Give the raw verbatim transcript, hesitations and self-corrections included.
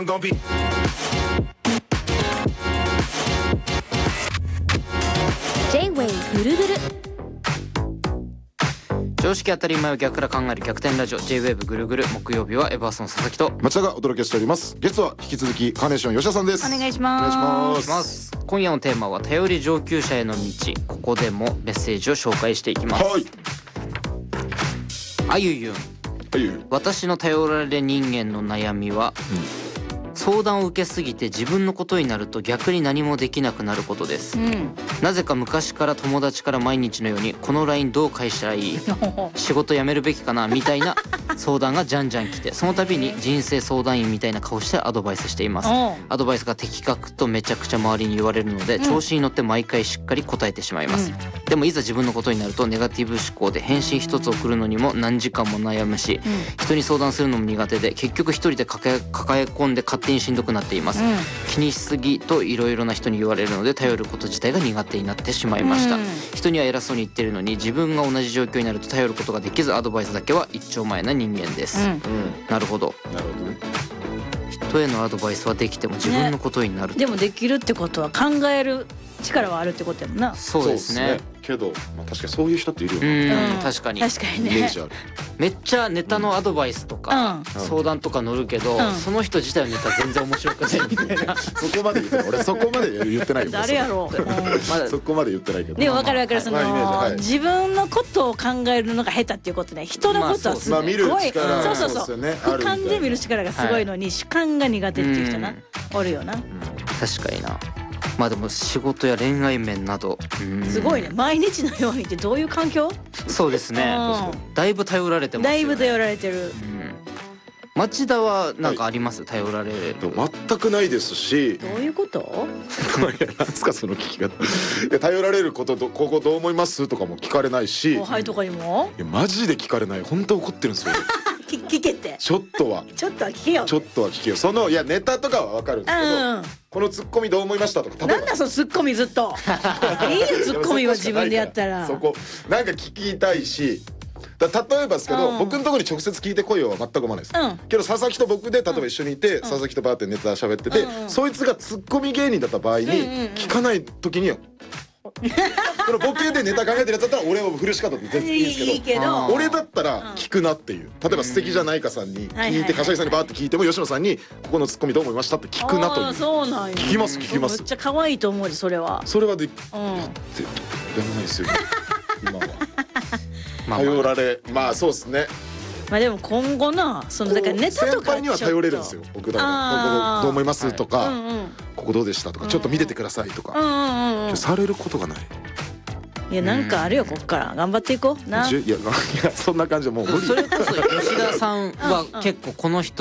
J-Way ぐるぐる。 常識当たり前を逆から考える逆転ラジオ J-Wave ぐるぐる。木曜日はエバーソン佐々木と町田がお届けしております。ゲストは引き続きカーネーション吉田さんです。 お願いしお願いしまますす。 ます今夜のテーマは頼り上級者への道。ここでもメッセージを紹介していきます。 はい。 あゆゆん、 はい。 私の頼られ人間の悩みは、相談を受けすぎて自分のことになると逆に何もできなくなることです、 うん、 なぜか昔から友達から毎日のようにこの ライン どう返したらいい仕事辞めるべきかなみたいな相談がじゃんじゃん来て、その度に人生相談員みたいな顔してアドバイスしています。アドバイスが的確とめちゃくちゃ周りに言われるので、調子に乗って毎回しっかり答えてしまいます、うん、でもいざ自分のことになるとネガティブ思考で返信一つ送るのにも何時間も悩むし、うん、人に相談するのも苦手で結局一人で抱え、抱え込んで勝手にしんどくなっています、うん、気にしすぎといろいろな人に言われるので頼ること自体が苦手になってしまいました、うん、人には偉そうに言ってるのに自分が同じ状況になると頼ることができずアドバイスだけは一丁前な人間です、うん、なるほどなるほどね。 人へのアドバイスはできても自分のことになる、 ね、でもできるってことは考える力はあるってことやもんな。 そうですね。 けど、まあ、確かにそういう人っているよね。 うん、確かに確かにね。 イメージある。 めっちゃネタのアドバイスとか、うん、相談とか乗るけど、うん、その人自体のネタ全然面白くないみたいなそこまで言ってない。俺そこまで言ってないよ。 誰やろう、うん、まだそこまで言ってないけど。 でも分かる分かる、その、 はい、 自分のことを考えるのが下手っていうことね。人のことはすごい、まあ、 見る力、 そうそうそう、ね、俯瞰で見る力がすごいのに、はい、主観が苦手っていう人な、おるよな、うん、 確かにな。まあでも仕事や恋愛面など、うんすごいね。毎日のようにってどういう環境？ そうですね、うん、だいぶ頼られてますよね。 だいぶ頼られてる、うん、 町田は何かあります、はい、頼られる？ 全くないですし。 どういうこと？ いや、なんすかその聞き方。いや、頼られることどここどう思いますとかも聞かれないし、 後輩とかにもいやマジで聞かれない。本当怒ってるんですよ聞けってちょっとはちょっとは聞けよちょっとは聞けよ。そのいやネタとかは分かるんですけど、うん、このツッコミどう思いましたとか。 なんだそのツッコミずっといいよツッコミは自分でやったら。 そこなんか聞きたいし、だ例えばですけど、うん、僕のところに直接聞いてこいよは全く思わないです、うん、けど佐々木と僕で例えば一緒にいて、うん、佐々木とバーってネタ喋ってて、うんうん、そいつがツッコミ芸人だった場合に、うんうんうん、聞かない時にはそのボケでネタ考えてるやつだったら俺を振るし方って全然いいんですけど、いいけど俺だったら聞くなっていう。例えば素敵じゃないかさんに聞いて、柏木さんにバーって聞いても吉野さんにここのツッコミどう思いましたって聞くなという。 そうなんや。 聞きます聞きます。 めっちゃ可愛いと思うでそれは。それはで、うん、やってやらないですよ今は。頼られ、まあそうですね。 まあでも今後な、そのだからネタとか先輩には頼れるんですよ僕だから。ここどう思いますとか、ここどうでしたとか、ちょっと見ててくださいとかされることがない。 いや、なんかあるよ、こっから頑張っていこうな。 いや、いやそんな感じでもう無理。 それこそ吉田さんは結構この人